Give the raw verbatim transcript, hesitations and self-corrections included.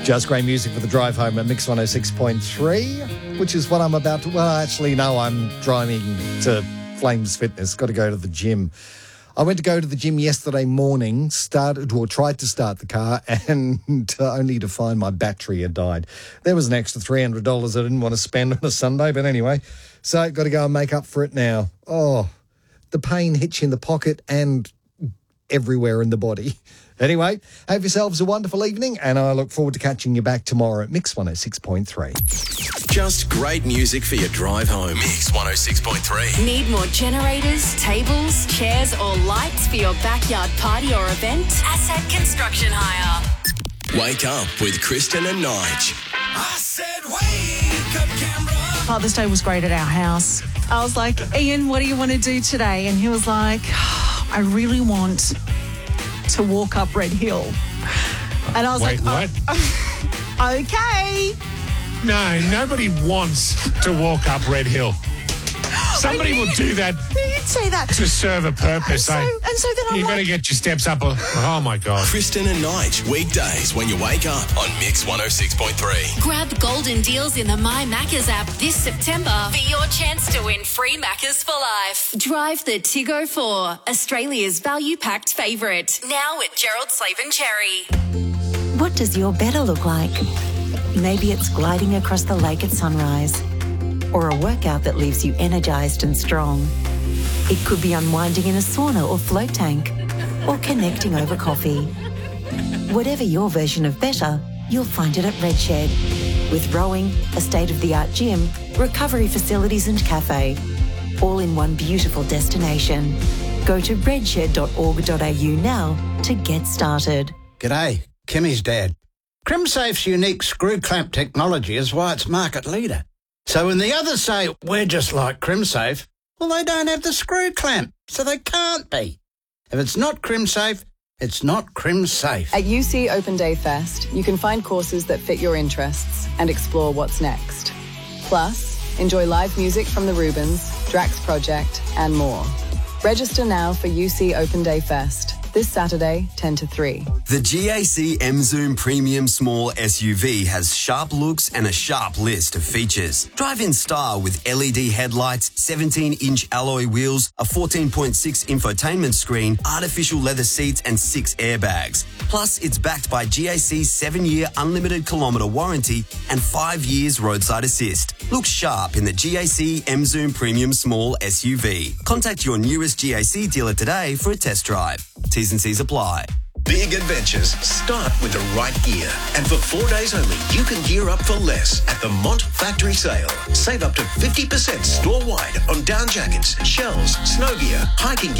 Just great music for the drive home at Mix one oh six point three, which is what I'm about to... Well, actually, no, I'm driving to Flames Fitness. Got to go to the gym. I went to go to the gym yesterday morning, started or tried to start the car, and uh, only to find my battery had died. There was an extra three hundred dollars I didn't want to spend on a Sunday, but anyway, so got to go and make up for it now. Oh, the pain hits you in the pocket and everywhere in the body. Anyway, have yourselves a wonderful evening, and I look forward to catching you back tomorrow at Mix one oh six point three. Just great music for your drive home. Mix one oh six point three. Need more generators, tables, chairs or lights for your backyard party or event? Asset Construction Hire. Wake up with Kristen and Nige. I said wake up, Canberra. Father's Day was great at our house. I was like, Ian, what do you want to do today? And he was like, I really want to walk up Red Hill. And I was Wait, like, what? oh, okay. No, nobody wants to walk up Red Hill. Somebody will do that You'd say that. to serve a purpose. And so, eh? and so then I'm you like, better get your steps up. Oh, my God. Kristen and Nige, weekdays when you wake up on Mix one oh six point three. Grab golden deals in the My Maccas app this September for your chance to win free Maccas for life. Drive the Tiggo four, Australia's value-packed favourite. Now at Gerald Slavin Cherry. What does your better look like? Maybe it's gliding across the lake at sunrise, or a workout that leaves you energised and strong. It could be unwinding in a sauna or float tank, or connecting over coffee. Whatever your version of better, you'll find it at Redshed. With rowing, a state-of-the-art gym, recovery facilities and cafe, all in one beautiful destination. Go to redshed dot org dot a u now to get started. G'day, Kimmy's dad. CrimSafe's unique screw clamp technology is why it's market leader. So when the others say, we're just like CrimSafe, well, they don't have the screw clamp, so they can't be. If it's not CrimSafe, it's not CrimSafe. At U C Open Day Fest, you can find courses that fit your interests and explore what's next. Plus, enjoy live music from the Rubens, Drax Project, and more. Register now for U C Open Day Fest. This Saturday, ten to three. The G A C M-Zoom Premium Small S U V has sharp looks and a sharp list of features. Drive in style with L E D headlights, seventeen-inch alloy wheels, a fourteen point six infotainment screen, artificial leather seats and six airbags. Plus, it's backed by G A C's seven-year unlimited kilometre warranty and five years roadside assist. Look sharp in the G A C M-Zoom Premium Small S U V. Contact your nearest G A C dealer today for a test drive. T's and C's apply. Big adventures start with the right gear. And for four days only, you can gear up for less at the Mont Factory Sale. Save up to fifty percent store-wide on down jackets, shells, snow gear, hiking gear,